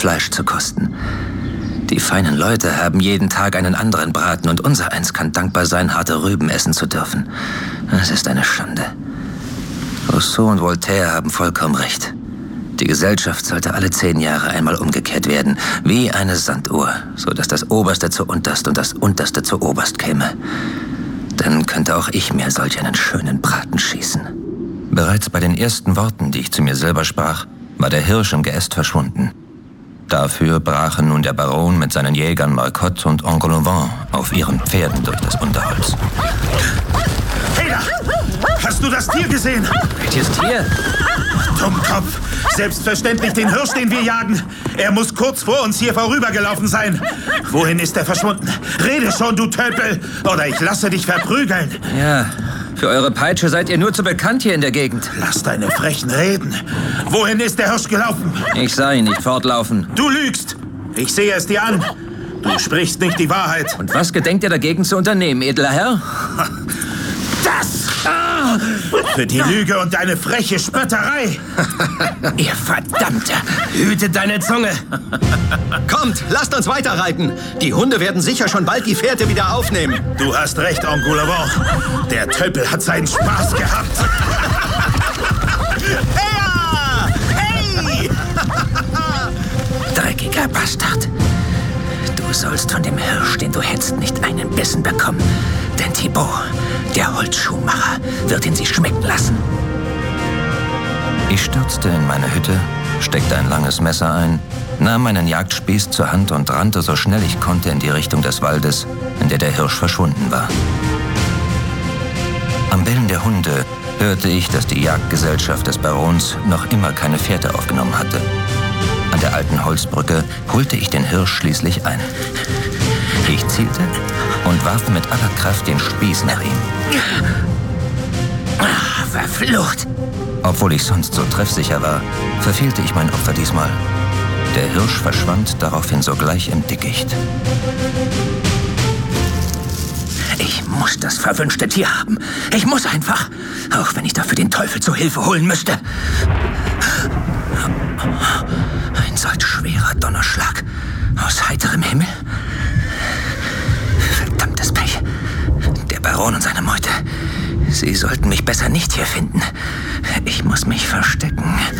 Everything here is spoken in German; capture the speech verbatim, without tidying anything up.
Fleisch zu kosten. Die feinen Leute haben jeden Tag einen anderen Braten und unsereins kann dankbar sein, harte Rüben essen zu dürfen. Es ist eine Schande. Rousseau und Voltaire haben vollkommen recht. Die Gesellschaft sollte alle zehn Jahre einmal umgekehrt werden, wie eine Sanduhr, so dass das Oberste zu Unterst und das Unterste zu Oberst käme. Dann könnte auch ich mir solch einen schönen Braten schießen. Bereits bei den ersten Worten, die ich zu mir selber sprach, war der Hirsch im Geäst verschwunden. Dafür brachen nun der Baron mit seinen Jägern Marcotte und Engoulevent auf ihren Pferden durch das Unterholz. Peter! Hast du das Tier gesehen? Welches Tier? Dummkopf! Selbstverständlich den Hirsch, den wir jagen. Er muss kurz vor uns hier vorübergelaufen sein. Wohin ist er verschwunden? Rede schon, du Tölpel, oder ich lasse dich verprügeln. Ja, für eure Peitsche seid ihr nur zu bekannt hier in der Gegend. Lass deine Frechen reden. Wohin ist der Hirsch gelaufen? Ich sah ihn nicht fortlaufen. Du lügst. Ich sehe es dir an. Du sprichst nicht die Wahrheit. Und was gedenkt ihr dagegen zu unternehmen, edler Herr? Das! Ah, für die Lüge und deine freche Spötterei! Ihr Verdammter! Hüte deine Zunge! Kommt, lasst uns weiterreiten! Die Hunde werden sicher schon bald die Fährte wieder aufnehmen. Du hast recht, Engoulevent. Der Tölpel hat seinen Spaß gehabt. Hey! Hey! Dreckiger Bastard! Du sollst von dem Hirsch, den du hättest, nicht einen Bissen bekommen. Denn Thibaut, der Holzschuhmacher, wird ihn sich schmecken lassen. Ich stürzte in meine Hütte, steckte ein langes Messer ein, nahm meinen Jagdspieß zur Hand und rannte so schnell ich konnte in die Richtung des Waldes, in der der Hirsch verschwunden war. Am Bellen der Hunde hörte ich, dass die Jagdgesellschaft des Barons noch immer keine Fährte aufgenommen hatte. An der alten Holzbrücke holte ich den Hirsch schließlich ein. Ich zielte und warf mit aller Kraft den Spieß nach ihm. Ach, verflucht! Obwohl ich sonst so treffsicher war, verfehlte ich mein Opfer diesmal. Der Hirsch verschwand daraufhin sogleich im Dickicht. Ich muss das verwünschte Tier haben. Ich muss einfach, auch wenn ich dafür den Teufel zu Hilfe holen müsste. Ein solch schwerer Donnerschlag aus heiterem Himmel. Verdammtes Pech. Der Baron und seine Meute. Sie sollten mich besser nicht hier finden. Ich muss mich verstecken.